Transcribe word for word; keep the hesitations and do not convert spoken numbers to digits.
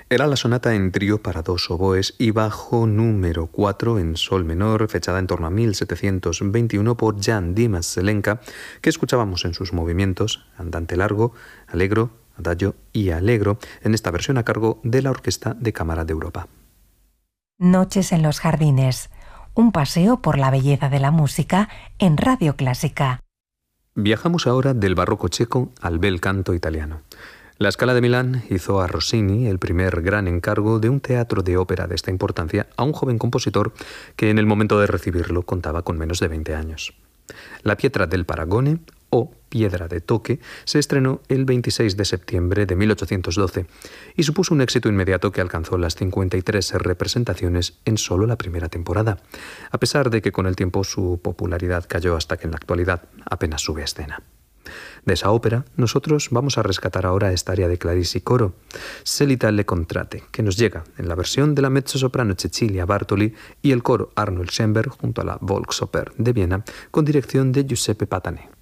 Era la sonata en trío para dos oboes y bajo número cuatro en sol menor, fechada en torno a mil setecientos veintiuno por Jan Dimas Zelenka, que escuchábamos en sus movimientos andante largo, allegro, adagio y allegro, en esta versión a cargo de la Orquesta de Cámara de Europa. Noches en los jardines, un paseo por la belleza de la música en Radio Clásica. Viajamos ahora del barroco checo al bel canto italiano. La Scala de Milán hizo a Rossini el primer gran encargo de un teatro de ópera de esta importancia a un joven compositor que en el momento de recibirlo contaba con menos de veinte años. La Pietra del Paragone, o Piedra de Toque, se estrenó el veintiséis de septiembre de mil ochocientos doce y supuso un éxito inmediato que alcanzó las cincuenta y tres representaciones en solo la primera temporada, a pesar de que con el tiempo su popularidad cayó hasta que en la actualidad apenas sube a escena. De esa ópera, nosotros vamos a rescatar ahora esta aria de Clarice y coro, Selita le Contrate, que nos llega en la versión de la mezzosoprano Cecilia Bartoli y el coro Arnold Schoenberg junto a la Volksoper de Viena, con dirección de Giuseppe Patané.